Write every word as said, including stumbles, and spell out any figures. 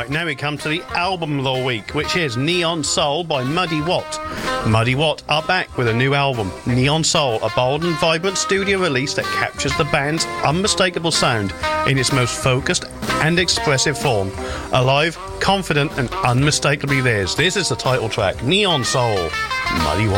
Right, now we come to the album of the week, which is Neon Soul by Muddy Watt. Muddy Watt are back with a new album, Neon Soul, a bold and vibrant studio release that captures the band's unmistakable sound in its most focused and expressive form. Alive, confident and unmistakably theirs. This is the title track, Neon Soul, Muddy Watt.